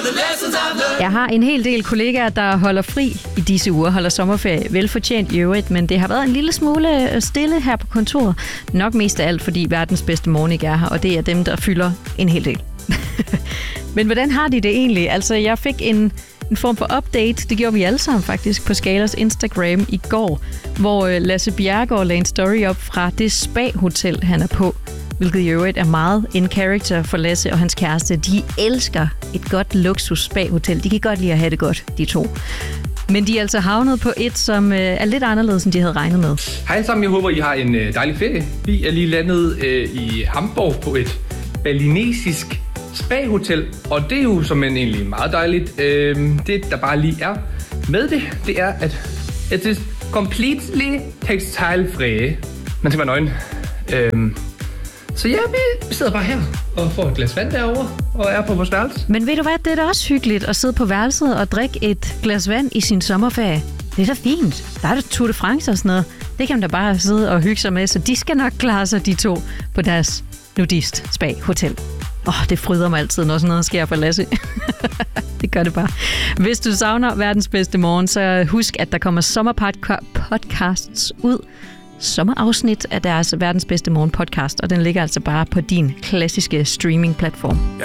Jeg har en hel del kollegaer, der holder fri i disse uger, holder sommerferie. Velfortjent i øvrigt, men det har været en lille smule stille her på kontoret. Nok mest af alt, fordi verdens bedste morgen ikke er her, og det er dem, der fylder en hel del. Men hvordan har de det egentlig? Altså, jeg fik en form for update, det gjorde vi alle sammen faktisk, på Scalas Instagram i går, hvor Lasse Bjerregaard lagde en story op fra det spa-hotel, han er på, hvilket i øvrigt er meget in character for Lasse og hans kæreste. De elsker et godt luksus spa-hotel. De kan godt lide at have det godt, de to. Men de er altså havnet på et, som er lidt anderledes, end de havde regnet med. Hej sammen, jeg håber, I har en dejlig ferie. Vi er lige landet i Hamburg på et balinesisk spa-hotel, og det er jo som egentlig meget dejligt. Det, der bare lige er med det er, at it is completely textile-free. Man skal være nøgen. Så ja, vi sidder bare her og får et glas vand derovre og er på vores værelse. Men ved du hvad, det er da også hyggeligt at sidde på værelset og drikke et glas vand i sin sommerferie. Det er da fint. Der er der Tour de France og sådan noget. Det kan man da bare sidde og hygge sig med, så de skal nok klare sig, de to, på deres nudist spa-hotel. Det fryder mig altid, når sådan noget sker for Lasse. Det gør det bare. Hvis du savner verdens bedste morgen, så husk, at der kommer sommerpodcasts ud. Sommerafsnit af deres verdens bedste morgen podcast, og den ligger altså bare på din klassiske streaming-platform.